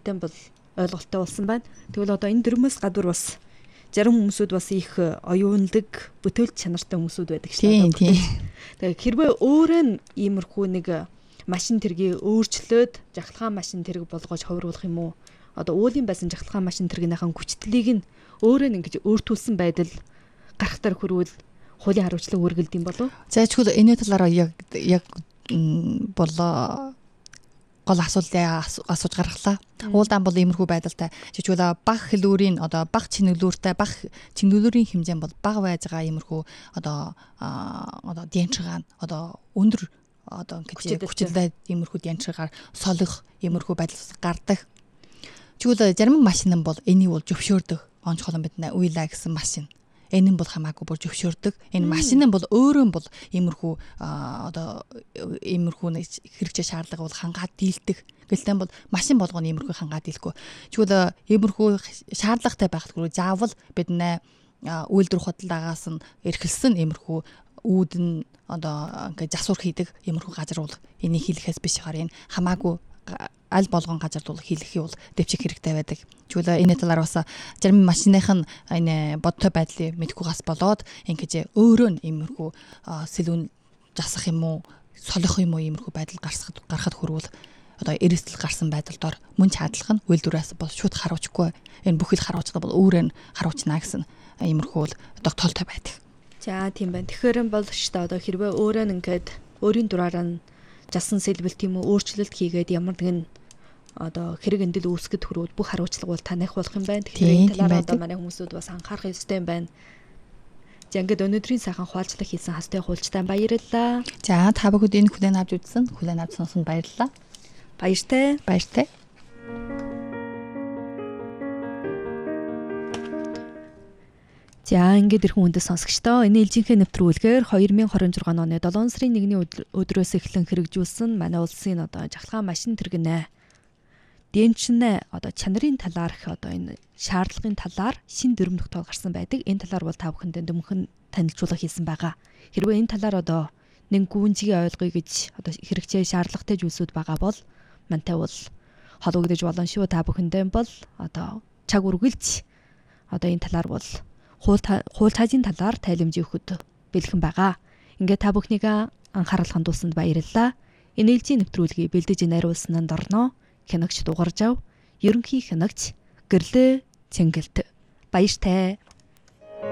систем бол ойлголттой болсон байна. Тэгвэл одоо энэ дөрмөөс гадуур бас зарим хүмүүсүүд бас их оюунлаг, бүтээлч чанартай хүмүүсүүд байдаг шүү дээ. Тэгээ хэрвээ өөрөө нь иймэрхүү нэг машин тэргийг өөрчлөөд жахалгаан машин тэрэг болгож хувируулах юм уу? Одоо уулийн байсан жахалгаан машин тэрэгнийхэн хүчтэйг нь өөрөө нь ингэж өөртүүлсэн байдал гарахтаар хүрвэл хуулийн хариуцлага үргэлд юм болов? За чигвэл энэ талаараа яг болоо гол асууж гаргалаа. Уулдаан бол иймэрхүү байдалтай. Жишээлбэл баг хэлүүрийн одоо баг чингэлүүртэй баг чингэлүүрийн хэмжээ бол бага байж байгаа иймэрхүү одоо дянчгаан одоо өндөр одоо ингэж хүчтэй иймэрхүү дянчгаар солих иймэрхүү байдал гардаг. Жишээлбэл зарим машин бол энийг бол зөвшөөрдөг. Онцгойлон биднээ уйлаа гэсэн машин. Энэ нь бол хамаагүй бүр зөвшөөрдөг. Энэ машин нь бол өөрөө бол иймэрхүү одоо иймэрхүү хэрэгцээ шаардлага бол хангаад дийлдэг. Гэхдээ бол машин болгоно иймэрхүү хангаад дийлэхгүй. Тэгвэл иймэрхүү шаардлагатай байхад заавал биднээ үйлдвэр худалдаагаас нь эрхэлсэн иймэрхүү үүдэн одоо ингээд засвар хийдэг иймэрхүү газар бол энийг хийлэхээс биш харин хамаагүй аль болгон газар бол хийлэх юм бол дэвчих хэрэгтэй байдаг. Тэгвэл энэ талаар бас зарим машиных нь энэ бодтой байдлыг мэдхгүйгээс болоод ингэж өөрөө нь иймэрхүү сэлүүн засах юм уу, солих юм уу иймэрхүү байдал гарахад хүрвэл одоо эрсдэл гарсан байдалдор мөн чадлах нь үйлдвэрээс бол шууд харуулчихгүй. Энэ бүхэл харуулцдаг бол өөрөө нь харуулчна гэсэн иймэрхүү бол тогтоолтой байдаг. За тийм байна. Тэгэхээр бол шүү дээ одоо хэрвээ өөрөө нь ингээд өөрийн дураараа нь жасан сэлбэлт юм уу өөрчлөлт хийгээд ямар нэгэн одоо хэрэг эндэл үүсгэд хүрвэл бүх хариуцлага бол таних болох юм байна. Тэгэхээр энэ талаар одоо манай хүмүүсүүд бас анхаарах ёстой юм байна. За ингээд өнөөдрийн сайхан хуваалцлага хийсэн хастай хуулчтай баярлалаа. За та бүхэнд энэ хүлээн авч үзсэн, хүлээн авч сонсонд баярлалаа. Баяртай. Баяртай. За ингээд ирхэн хүндэт сонсогчдоо энэ ээлжийнхээ нэвтрүүлгээр 2026 оны 7 сарын 1-ний өдрөөс эхлэн хэрэгжүүлсэн манай улсын одоо жахалгаан машин тэргэнэ дэнчнэ одоо чанарын талаар одоо энэ шаардлагын талаар шин дүрм тогтоол гарсан байдаг. Энэ талаар бол та бүхэнд дэмхэн танилцуулга хийсэн байгаа. Хэрвээ энэ талаар одоо нэг гүнзгий ойлгоё гэж одоо хэрэгцээ шаардлагатай зүйлсүүд байгаа бол мантай бол холбогдож болно шүү. Та бүхэндээ бол одоо чаг үргэлж одоо энэ талаар бол хууль цаазын талаар тайлбарж өгөхөд бэлхэн байгаа. Ингээд та бүхнийг анхаарал хандуулсанд баярлалаа. Энэ ээлжийн нэвтрүүлгийг бэлдэж найруулсан нь Дорно, хянагч Дугаржав, ерөнхий хянагч Гэрлээ Цэнгэлт. Баяртай.